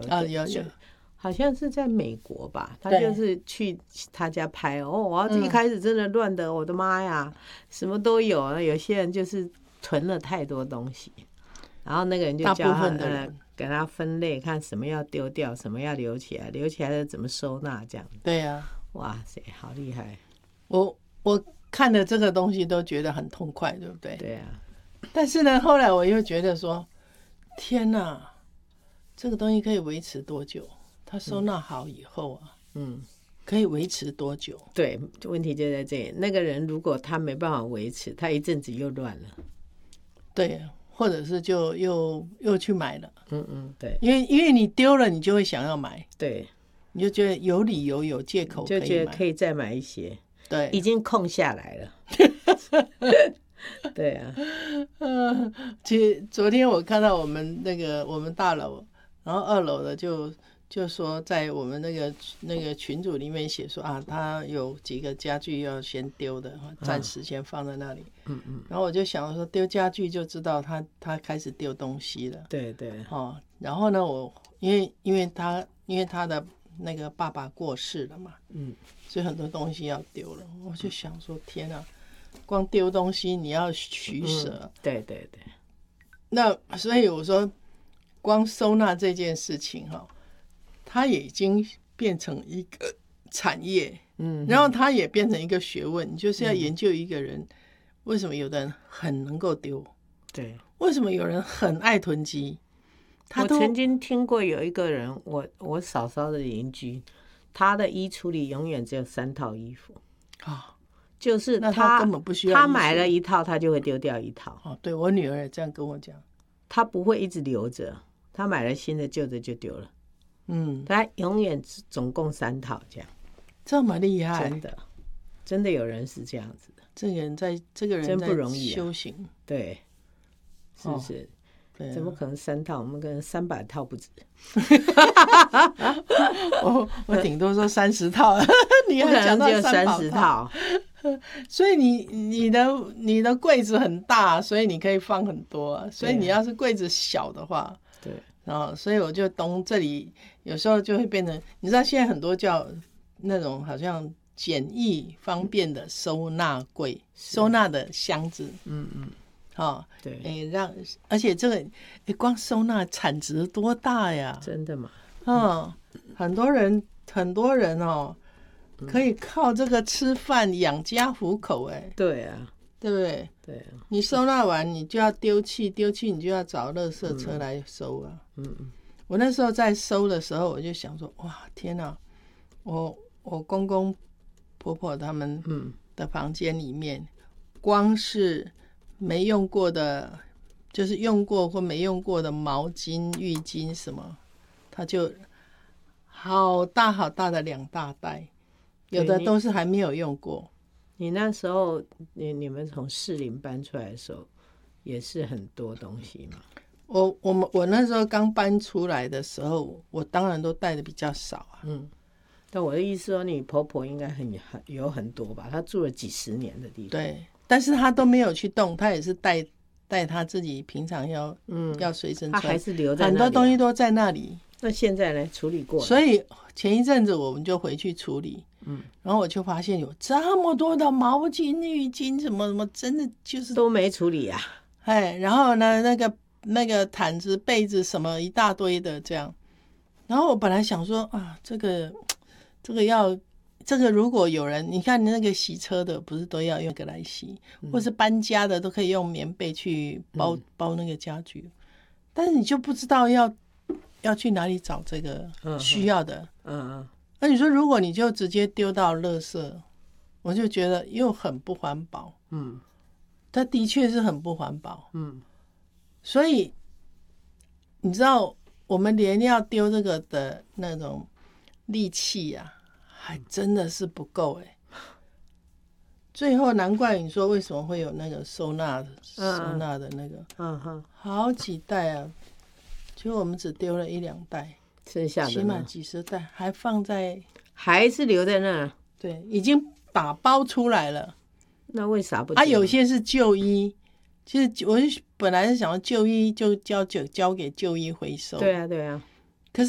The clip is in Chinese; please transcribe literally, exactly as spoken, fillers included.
啊，有有， 好像是在美国吧，他就是去他家拍哦，我一开始真的乱的，嗯、我的妈呀，什么都有啊。有些人就是囤了太多东西，然后那个人就叫他呃给他分类，看什么要丢掉，什么要留起来，留起来的怎么收纳这样。 对呀、啊， 哇塞，好厉害！ 我我看了这个东西都觉得很痛快，对不对？ 对啊。 但是呢，后来我又觉得说，天哪，这个东西可以维持多久？它收纳好以后啊，嗯，可以维持多久？ 对，问题就在这里。那个人如果他没办法维持，他一阵子又乱了， 对，或者是就又又去买了， 嗯嗯，对， 因为因为你丢了，你就会想要买， 对， 你就觉得有理由有借口可以买， 就觉得可以再买一些， 对， 已经空下来了。对啊， 嗯，其实昨天我看到我们那个我们大楼，然后二楼的就就说在我们那个那个群组里面写说啊，他有几个家具要先丢的，暂时先放在那里。嗯嗯。然后我就想说，丢家具就知道他他开始丢东西了。 对对。 哦，然后呢，我因为因为他因为他的那个爸爸过世了嘛，嗯，所以很多东西要丢了。我就想说，天啊！光丢东西你要取舍、嗯、 对对对， 那所以我说光收纳这件事情哈，它也已经变成一个产业，嗯，然后它也变成一个学问，你就是要研究一个人、嗯、为什么有的人很能够丢， 对， 为什么有人很爱囤积。 我曾经听过有一个人，我我嫂嫂的邻居，他的衣橱里永远只有三套衣服啊。哦，就是 他, 他根本不需要， 他买了一套他就会丢掉一套。 哦，对，我女儿也这样跟我讲， 他不会一直留着，他买了新的旧的就丢了。嗯，他永远总共三套这样。 这么厉害， 真的真的有人是这样子的。 这个人在这个人真不容易、啊、 修行， 对，是不是？哦对啊、怎么可能三套？我们可能三百套不止。 我我顶多说三十套，你要讲到三十套，所以你你的你的柜子很大，所以你可以放很多。所以你要是柜子小的话，对，然后所以我就懂这里有时候就会变成，你知道现在很多叫那种好像简易方便的收纳柜、收纳的箱子，嗯嗯。哦，对，欸、让而且这个、欸、光收纳产值多大呀？ 真的吗？ 嗯，很多人很多人哦，嗯、可以靠这个吃饭养家糊口哎。 对啊， 对不对？ 对啊， 你收纳完你就要丢弃，丢弃你就要找垃圾车来收啊。嗯嗯，我那时候在收的时候，我就想说，哇，天哪！我我公公婆婆他们的房间里面，光是没用过的，就是用过或没用过的毛巾、浴巾什么，它就好大好大的两大袋，有的都是还没有用过。 你那时候，你你们从士林搬出来的时候，也是很多东西嘛？ 我我们我那时候刚搬出来的时候，我当然都带的比较少啊。 嗯，但我的意思说，你婆婆应该很很有很多吧？她住了几十年的地方。 对。但是他都没有去动，他也是带带他自己平常要嗯要随身穿， 他还是留在那里、啊、 很多东西都在那里。 那现在呢？处理过了。 所以前一阵子我们就回去处理，嗯，然后我就发现有这么多的毛巾、浴巾什么什么，真的就是都没处理啊。 哎，然后呢，那个那个毯子、被子什么一大堆的这样。然后我本来想说啊，这个这个要。这个如果有人，你看那个洗车的不是都要用个来洗、嗯、或是搬家的都可以用棉被去包、嗯、包那个家具，但是你就不知道要要去哪里找这个需要的。嗯嗯。那你说如果你就直接丢到垃圾，我就觉得又很不环保。嗯，它的确是很不环保。嗯，所以你知道我们连要丢这个的那种力气啊还真的是不够哎、欸，最后难怪你说为什么会有那个收纳收纳的那个，嗯哼，好几袋啊，结果我们只丢了一两袋， 剩下的起码几十袋还放在， 还是留在那， 对，已经打包出来了。 那为啥不丢？ 啊，有些是旧衣，其实我本来是想要旧衣就交就交给旧衣回收， 对啊对啊。